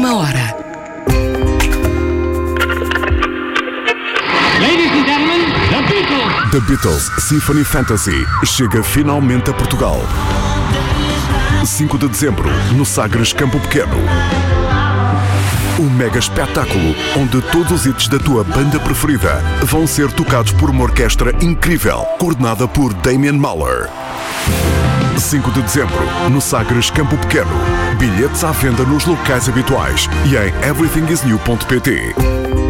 última hora. Ladies and gentlemen, The Beatles. The Beatles Symphony Fantasy chega finalmente a Portugal. 5 de dezembro, no Sagres Campo Pequeno. Um mega espetáculo onde todos os hits da tua banda preferida vão ser tocados por uma orquestra incrível, coordenada por Damien Mahler. 5 de dezembro, no Sagres Campo Pequeno. Bilhetes à venda nos locais habituais e em everythingisnew.pt.